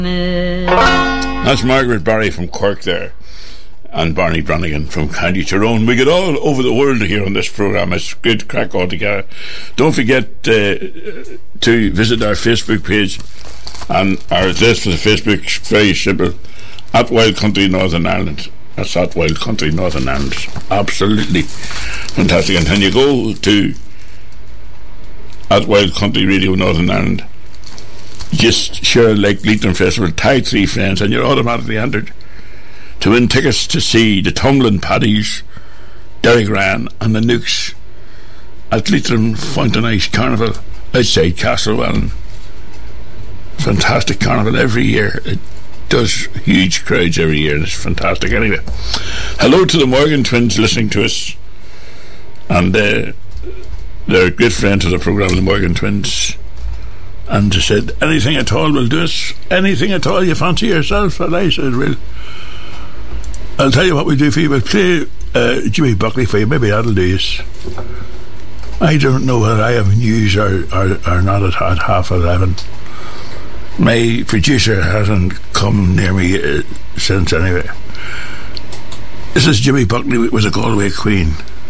That's Margaret Barry from Cork there, and Barney Brannigan from County Tyrone. We get all over the world here on this programme. It's good crack altogether. Don't forget to visit our Facebook page, and our address for the Facebook is very simple: at Wild Country Northern Ireland. That's at Wild Country Northern Ireland. Absolutely fantastic. And when you go to at Wild Country Radio Northern Ireland, just share Lake Leitrim Festival, tag 3 friends, and you're automatically entered to win tickets to see the Tumbling Paddies, Derek Ryan and the Nukes at Leitrim Fountain Ice Carnival outside Castlewellan. Fantastic carnival every year. It does huge crowds every year, and it's fantastic. Anyway, hello to the Morgan twins listening to us, and they're a great friend to the programme, the Morgan twins. And they said, anything at all will do us. Anything at all you fancy yourself. And I said, well, I'll tell you what we'll do for you. We'll play Jimmy Buckley for you. Maybe that'll do us. I don't know whether I have news or not at 11:30. My producer hasn't come near me since anyway. This is Jimmy Buckley with a Galway Queen.